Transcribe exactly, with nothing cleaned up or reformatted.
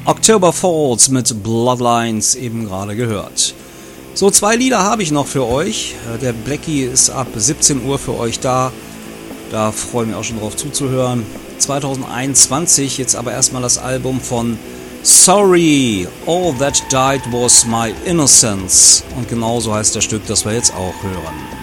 October Falls mit Bloodlines eben gerade gehört. So, zwei Lieder habe ich noch für euch. Der Blackie ist ab siebzehn Uhr für euch da. Da freue ich mich auch schon drauf zuzuhören. zwanzig einundzwanzig, jetzt aber erstmal das Album von Sorry, All That Died Was My Innocence. Und genauso heißt das Stück, das wir jetzt auch hören.